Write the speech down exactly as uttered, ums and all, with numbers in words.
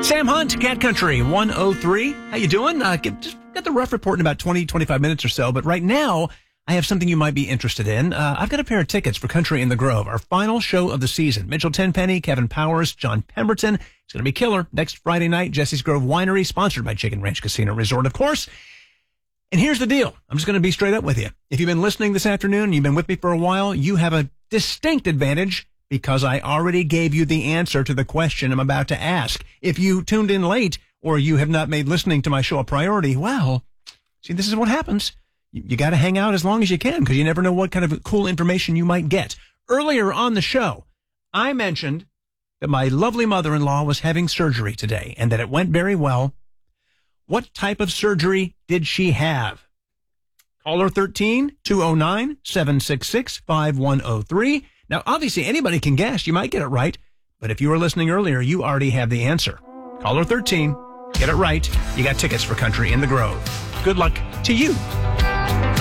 Sam Hunt, Cat Country one oh three. How you doing? Uh, get, just got the rough report in about twenty, twenty-five minutes or so, but right now I have something you might be interested in. Uh, I've got a pair of tickets for Country in the Grove, our final show of the season. Mitchell Tenpenny, Kevin Powers, John Pemberton. It's going to be killer. Next Friday night, Jesse's Grove Winery, sponsored by Chicken Ranch Casino Resort, of course. And here's the deal. I'm just going to be straight up with you. If you've been listening this afternoon, you've been with me for a while, you have a distinct advantage because I already gave you the answer to the question I'm about to ask. If you tuned in late or you have not made listening to my show a priority, well, see, this is what happens. You, you got to hang out as long as you can because you never know what kind of cool information you might get. Earlier on the show, I mentioned that my lovely mother-in-law was having surgery today and that it went very well. What type of surgery did she have? Caller thirteen, two oh nine, seven six six, five one oh three. Now, obviously, anybody can guess. You might get it right. But if you were listening earlier, you already have the answer. Caller thirteen, get it right. You got tickets for Country in the Grove. Good luck to you.